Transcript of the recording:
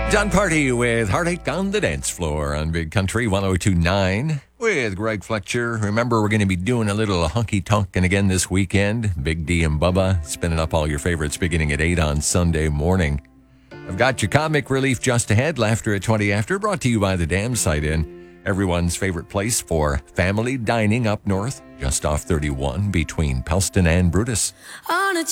John Party with Heartache on the Dance Floor on Big Country 102.9 with Greg Fletcher. Remember, we're going to be doing a little honky-tonkin' again this weekend. Big D and Bubba spinning up all your favorites beginning at 8 on Sunday morning. I've got your comic relief just ahead. Laughter at 20 after, brought to you by the Dam Site Inn, everyone's favorite place for family dining up north, just off 31 between Pelston and Brutus.